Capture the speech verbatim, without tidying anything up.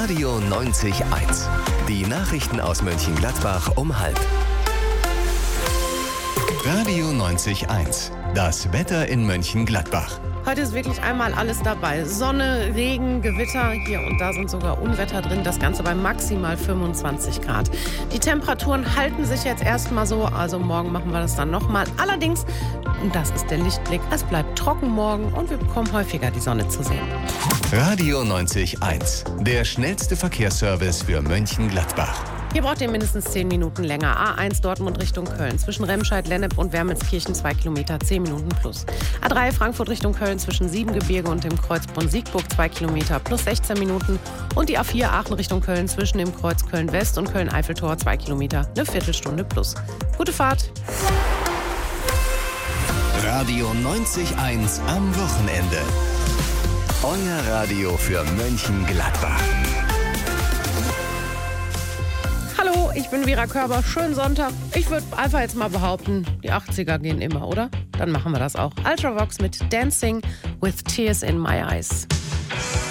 Radio neunzig eins. Die Nachrichten aus Mönchengladbach um halb. Radio neunzig eins. Das Wetter in Mönchengladbach. Heute ist wirklich einmal alles dabei. Sonne, Regen, Gewitter, hier und da sind sogar Unwetter drin. Das Ganze bei maximal fünfundzwanzig Grad. Die Temperaturen halten sich jetzt erstmal so, also morgen machen wir das dann nochmal. Allerdings, und das ist der Lichtblick, es bleibt trocken morgen und wir bekommen häufiger die Sonne zu sehen. Radio neunzig eins. Der schnellste Verkehrsservice für Mönchengladbach. Hier braucht ihr mindestens zehn Minuten länger. A eins Dortmund Richtung Köln. Zwischen Remscheid, Lennep und Wermelskirchen zwei Kilometer, zehn Minuten plus. A drei Frankfurt Richtung Köln zwischen Siebengebirge und dem Kreuz Bonn-Siegburg zwei Kilometer plus sechzehn Minuten. Und die A vier Aachen Richtung Köln zwischen dem Kreuz Köln-West und Köln-Eiffeltor zwei Kilometer, eine Viertelstunde plus. Gute Fahrt! Radio neunzig eins am Wochenende. Euer Radio für Mönchengladbach. Hallo, ich bin Vera Körber. Schönen Sonntag. Ich würde einfach jetzt mal behaupten, die achtziger gehen immer, oder? Dann machen wir das auch. Ultravox mit Dancing with Tears in My Eyes.